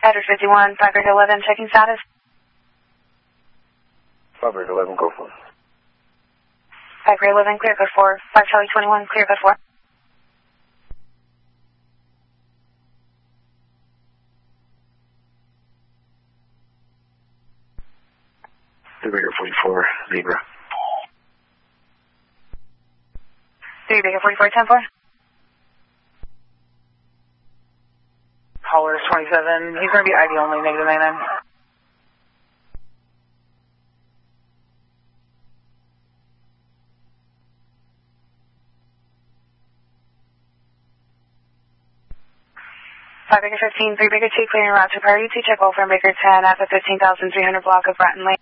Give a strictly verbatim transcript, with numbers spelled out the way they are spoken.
Edward fifty-one, five Break eleven, checking status. five Break eleven, go for it. five Break eleven, clear code four. five Charlie twenty-one, clear code four. three Breaker forty-four, Zebra. three Breaker forty-four, ten four. Caller twenty-seven, he's going to be I D only, negative nine nine. five Breaker fifteen, three Breaker two, clearing route to priority two, check over from Baker ten at the fifteen thousand three hundred block of Bratton Lane.